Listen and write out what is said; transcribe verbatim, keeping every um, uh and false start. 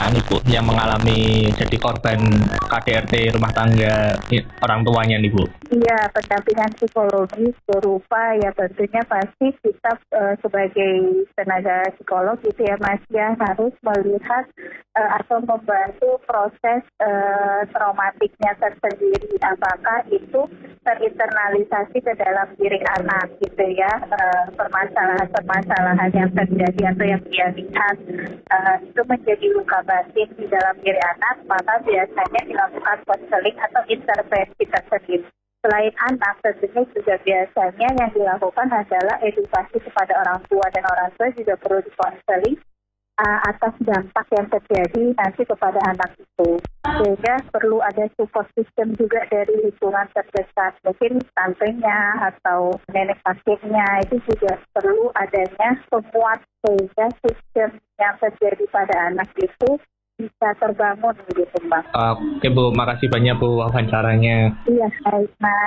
anak nih Bu yang mengalami jadi korban K D R T rumah tangga orang tuanya nih Bu? Iya, pendampingan psikologis berupa ya tentunya pasti kita uh, sebagai tenaga psikolog gitu ya Mas ya harus melihat uh, atau membantu proses uh, traumatiknya tersendiri, apakah itu terinternalisasi ke dalam diri anak gitu ya, uh, permasalahan-permasalahan yang terjadi atau yang dia lihat uh, itu menjadi luka batin di dalam diri anak, maka biasanya dilakukan konseling atau intervensi tersendiri. Selain anak, tentunya juga biasanya yang dilakukan adalah edukasi kepada orang tua, dan orang tua juga perlu dikonseling uh, atas dampak yang terjadi nanti kepada anak itu. Sehingga perlu ada support system juga dari lingkungan terdekat, mungkin tantenya atau nenek kakeknya, itu juga perlu adanya support sehingga sistem yang terjadi pada anak itu bisa terbangun begitu Mbak. Oke Bu, makasih banyak Bu wawancaranya. Iya, baik Mas.